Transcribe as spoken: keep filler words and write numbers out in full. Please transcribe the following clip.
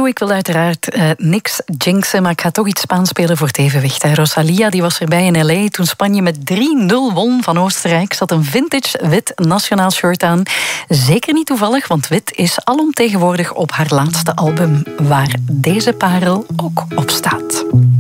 toe. Ik wil uiteraard uh, niks jinxen, maar ik ga toch iets Spaans spelen voor het evenwicht. Hè. Rosalía die was erbij in L A toen Spanje met drie nul won van Oostenrijk. Ze had een vintage wit nationaal shirt aan. Zeker niet toevallig, want wit is alomtegenwoordig op haar laatste album, waar deze parel ook op staat.